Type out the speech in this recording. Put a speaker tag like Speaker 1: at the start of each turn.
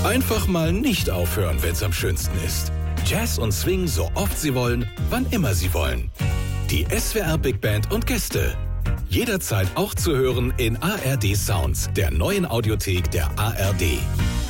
Speaker 1: Einfach mal nicht aufhören, wenn's am schönsten ist. Jazz und Swing so oft Sie wollen, wann immer Sie wollen. Die SWR Big Band und Gäste. Jederzeit auch zu hören in ARD Sounds, der neuen Audiothek der ARD.